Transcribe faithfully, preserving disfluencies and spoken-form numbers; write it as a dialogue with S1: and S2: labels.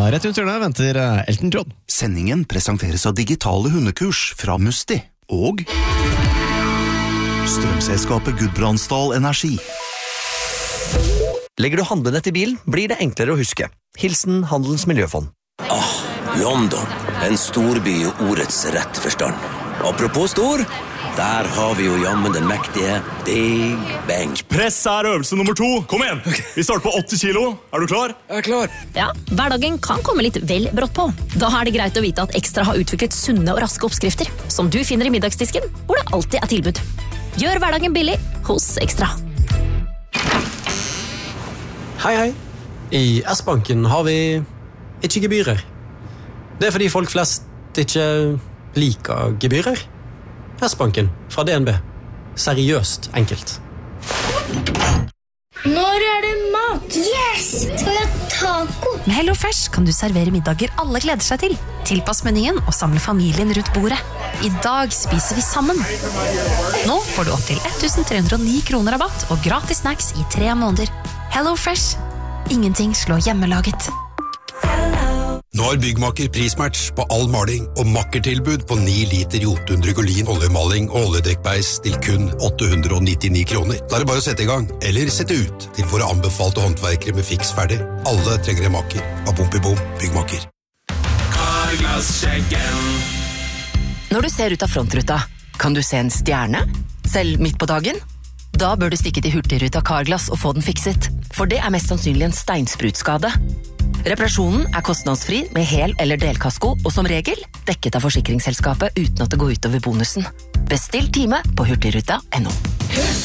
S1: Og rett rundt hjørnet venter Elton John.
S2: Sendingen presenteres av digitale hundekurs fra Musti og strømselskapet Gudbrandsdal Energi.
S3: Legger du handlene til bilen, blir det enklere å huske. Hilsen Handelens Miljøfond.
S4: Ah, London, en storby i ordets rett forstand. Apropos stor, der har vi jo jammen den mektige Big Bang.
S5: Press er øvelse nummer to. Kom igjen! Vi starter på åtti kilo. Er du klar?
S4: Jeg er klar.
S6: Ja, hverdagen kan komme litt vel brått på. Da er det greit å vite at Ekstra har utviklet sunne og raske oppskrifter, som du finner i middagsdisken, hvor det alltid er tilbud. Gjør hverdagen billig hos Ekstra.
S7: Hei, hei. I S-banken har vi ikke gebyrer. Det er fordi folk flest ikke liker gebyrer. S-banken fra D N B. Seriøst enkelt.
S8: Når er det mat? Yes! Skal vi ha taco?
S9: Med HelloFresh kan du servere middager alle gleder seg til. Tilpass menyen og samle familien rundt bordet. I dag spiser vi sammen. Nå får du opp til elleve hundre og ni kroner rabatt og gratis snacks i tre måneder. HelloFresh. Ingenting slår hjemmelaget.
S10: Nå har Byggmaker prismatch på all maling og makkertilbud på ni liter Jotun Drygolin oljemaling og oljedekkbeis til kun åtte hundre og nittini kroner. Da er det bare å sette i gang, eller sette ut til våre anbefalte håndverkere med fiks ferdig. Alle trenger en maker. Av bom i bom, Byggmaker.
S11: Carglass-skjeggen. Når du ser ut av frontruta, kan du se en stjerne? Selv midt på dagen? Da bør du stikke til Hurtigruta Carglass og få den fikset, for det er mest sannsynlig en steinsprutskade. Reparasjonen er kostnadsfri med hel- eller delkasko, og som regel dekket av forsikringsselskapet uten at det går ut over bonusen. Bestill time på hurtigruta punktum no.